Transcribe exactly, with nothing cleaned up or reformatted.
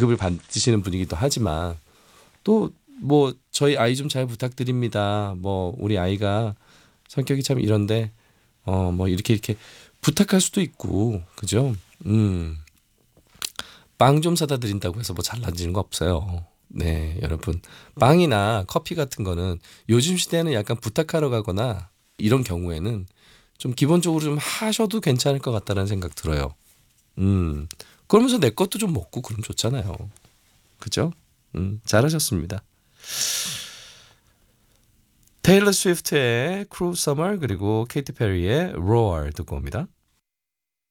지급을 받으시는 분이기도 하지만 또 뭐 저희 아이 좀 잘 부탁드립니다. 뭐 우리 아이가 성격이 참 이런데 어 뭐 이렇게 이렇게 부탁할 수도 있고 그죠? 음. 빵 좀 사다 드린다고 해서 뭐 잘나지는 거 없어요. 네, 여러분. 빵이나 커피 같은 거는 요즘 시대에는 약간 부탁하러 가거나 이런 경우에는 좀 기본적으로 좀 하셔도 괜찮을 것 같다는 생각 들어요. 음. 그러면서 내 것도 좀 먹고 그럼 좋잖아요. 그죠? 음, 잘하셨습니다. 테일러 스위프트의 Cruel Summer 그리고 케이티 페리의 Roar 듣고 옵니다.